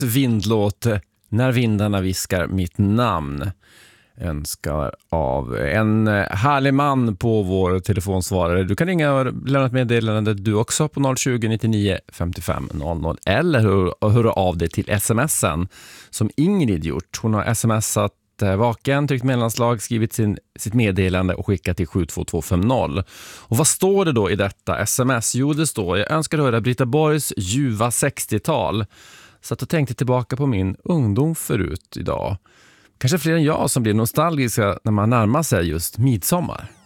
Vindlåt När vindarna viskar mitt namn önskar av en härlig man på vår telefonsvarare. Du kan ringa och lämna ett meddelande du också på 020 99 55 00 eller höra av dig till sms'en som Ingrid gjort. Hon har smsat vaken, tryckt mellanslag, skrivit sitt meddelande och skickat till 72250. Och vad står det då i detta sms? Jo, det står: jag önskar höra Britta Borgs ljuva 60-tal. Så att jag tänkte tillbaka på min ungdom förut idag. Kanske fler än jag som blir nostalgiska när man närmar sig just midsommar.